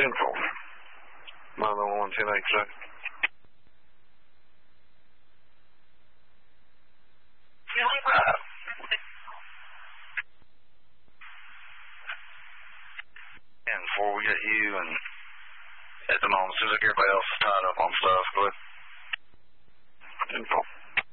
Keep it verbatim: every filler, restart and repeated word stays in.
ten four. nine oh one, ten eight seven. And before we get you and at the moment, it seems like everybody else is tied up on stuff, but